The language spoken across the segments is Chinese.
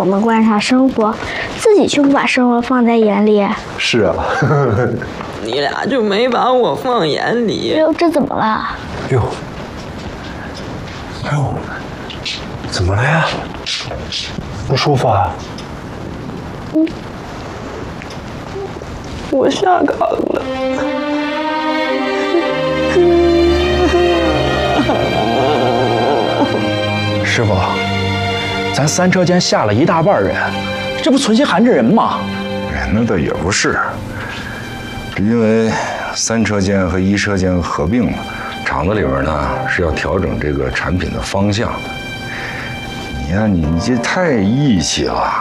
我们观察生活，自己却不把生活放在眼里。 是啊， 你俩就没把我放眼里。 哟，这怎么了？ 哟，哎呦，怎么了呀？不舒服啊？ 我下岗了。 师傅，咱三车间下了一大半人，这不存心寒碜人吗？ 哎，那倒也不是，因为三车间和一车间合并了，厂子里边呢是要调整这个产品的方向的。你呀，你这太义气了，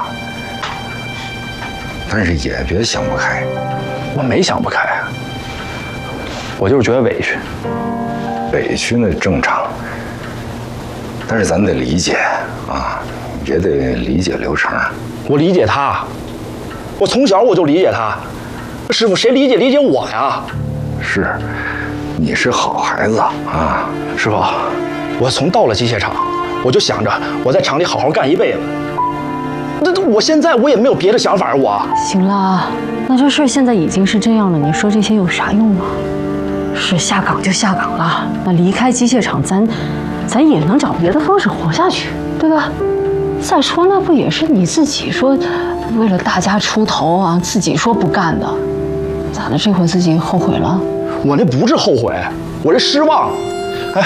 但是也别想不开。 我没想不开，我就是觉得委屈。 委屈那正常，但是咱得理解啊，也得理解刘成。 我理解他，我从小我就理解他。师傅，谁理解我呀？ 是，你是好孩子啊。 师傅，我从到了机械厂，我就想着我在厂里好好干一辈子。我现在我也没有别的想法，我。 行了，那这事儿现在已经是这样了，你说这些有啥用啊？是下岗就下岗了，那离开机械厂，咱也能找别的方式活下去，对吧？再说那不也是你自己说，为了大家出头啊，自己说不干的，咋的？这回自己后悔了？ 我那不是后悔，我是失望。哎，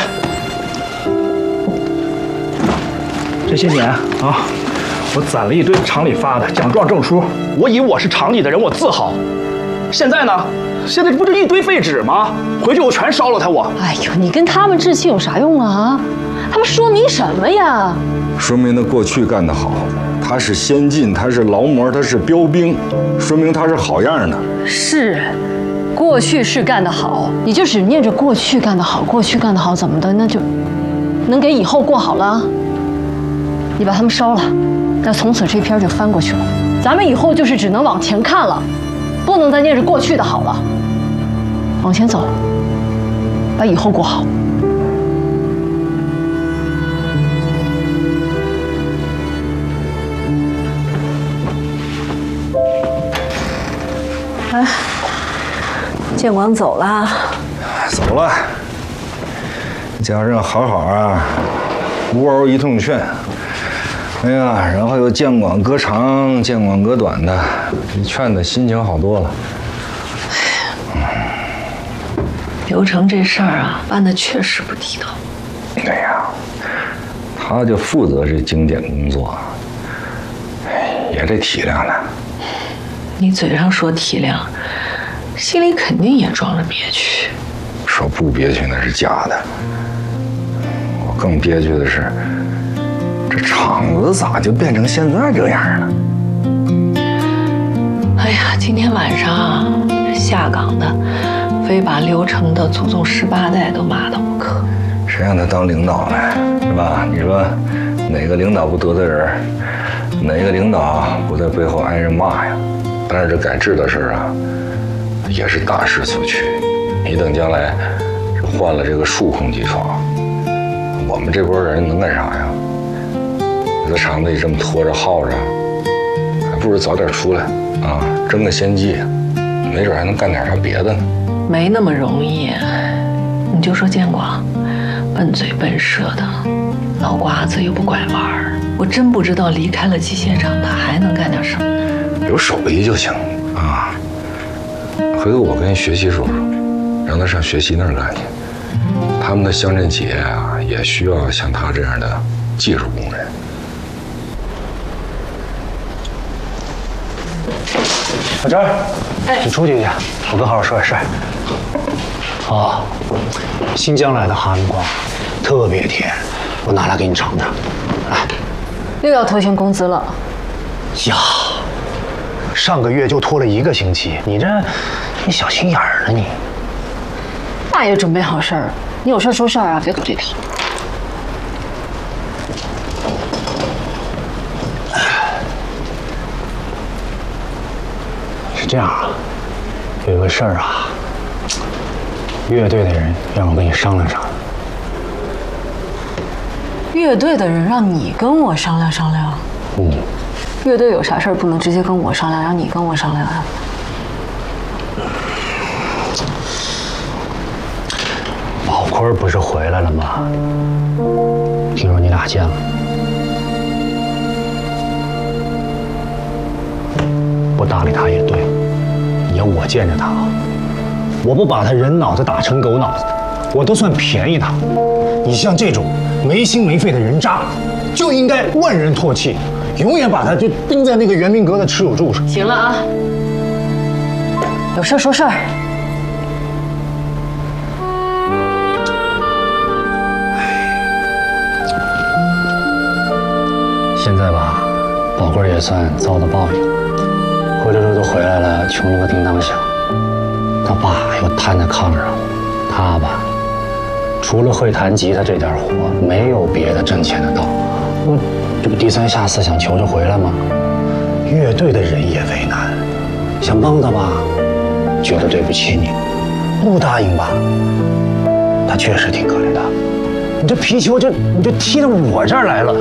这些年啊，我攒了一堆厂里发的奖状证书，我以我是厂里的人，我自豪。现在呢？现在不就一堆废纸吗？回去我全烧了它。我。 哎呦，你跟他们置气有啥用啊？他们说明什么呀？ 说明他过去干得好，他是先进，他是劳模，他是标兵，说明他是好样的。 是，过去是干得好，你就只念着过去干得好，过去干得好怎么的，那就能给以后过好了？你把他们烧了，那从此这篇就翻过去了。咱们以后就是只能往前看了，不能再念着过去的好了。往前走，把以后过好。 哎，建广走了， 走了，加上好好啊，吴嗷一通劝，哎呀，然后又见广隔长，见广隔短的，这劝的心情好多了。 刘成这事儿啊，办的确实不地道。 哎呀，他就负责这精简工作，哎，也得体谅他。 你嘴上说体谅，心里肯定也装着憋屈。 说不憋屈那是假的，我更憋屈的是，这厂子咋就变成现在这样了？ 哎呀，今天晚上啊，下岗的非把刘成的祖宗18代都骂到不可。 谁让他当领导呢？是吧？你说哪个领导不得罪人？哪个领导不在背后挨人骂呀？但是这改制的事儿啊，也是大势所趋。你等将来换了这个数控机床，我们这波人能干啥呀？在厂子里这么拖着耗着，还不如早点出来啊，争个先机，没准还能干点啥别的呢。 没那么容易，你就说建广，笨嘴笨舌的，脑瓜子又不拐弯儿，我真不知道离开了机械厂，他还能干点什么。 有手艺就行啊。回头我跟学习说说，让他上学习那儿干去。他们的乡镇企业啊，也需要像他这样的技术工人。 小珍，你出去一下，我跟好好说点事儿。 哦，新疆来的哈密瓜，特别甜，我拿来给你尝尝。来， 又要拖欠工资了。 呀，上个月就拖了1个星期，你小心眼儿呢你。 大爷准备好事儿，你有事说事儿啊，别搞这套。 是这样啊，有个事儿啊，乐队的人让我跟你商量商量。 乐队的人让你跟我商量商量。 乐队有啥事儿不能直接跟我商量，让你跟我商量啊？ 宝坤不是回来了吗？听说你俩见了。不搭理他也对，你要我见着他啊，我不把他人脑子打成狗脑子，我都算便宜他。你像这种没心没肺的人渣，就应该万人唾弃，永远把他就钉在那个圆明阁的耻辱柱上。 行了啊，有事说事儿。 现在吧，宝贵也算遭到报应。回来路都回来了，穷得个叮当响。他爸又瘫在炕上，他吧，除了会弹吉他这点活，没有别的挣钱的道。这不低三下四想求着回来吗？乐队的人也为难，想帮他吧，觉得对不起你；不答应吧，他确实挺可怜的。你这皮球你就踢到我这儿来了。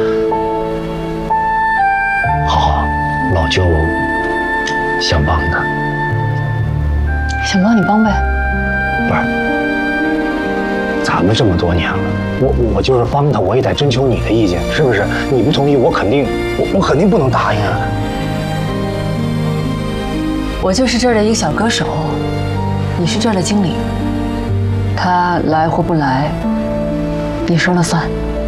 好，老舅想帮他， 想帮你帮呗。 不是，咱们这么多年了，我就是帮他，我也得征求你的意见，是不是？你不同意，我肯定不能答应啊。 我就是这儿的一个小歌手，你是这儿的经理，他来或不来，你说了算。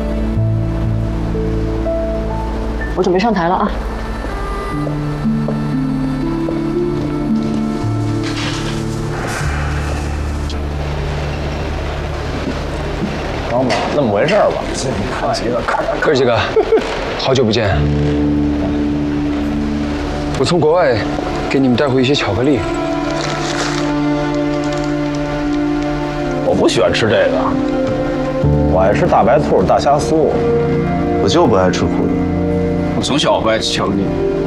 我准备上台了啊。 那么回事吧？哥几个，好久不见。我从国外给你们带回一些巧克力。 我不喜欢吃这个，我爱吃大白兔、大虾酥。 我就不爱吃苦的。 我从小不爱吃巧克力。